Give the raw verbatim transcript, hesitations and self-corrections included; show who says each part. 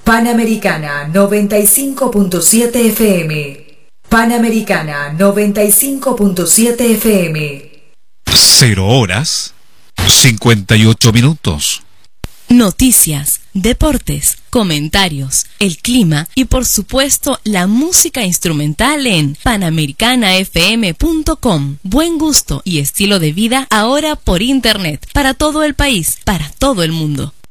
Speaker 1: Panamericana noventa y cinco punto siete F M. Panamericana noventa y cinco punto siete F M.
Speaker 2: Cero horas, cincuenta y ocho minutos.
Speaker 3: Noticias, deportes, comentarios, el clima y por supuesto la música instrumental en panamericana f m punto com. Buen gusto y estilo de vida ahora por internet, para todo el país, para todo el mundo.